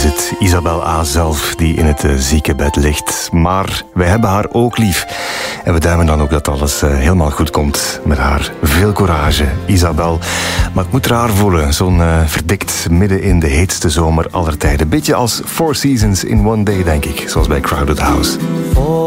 is het Isabel A. zelf die in het ziekenbed ligt. Maar wij hebben haar ook lief. En we duimen dan ook dat alles helemaal goed komt met haar. Veel courage, Isabel. Maar het moet raar voelen, zo'n verdikt midden in de heetste zomer aller tijden. Beetje als Four Seasons in One Day, denk ik. Zoals bij Crowded House.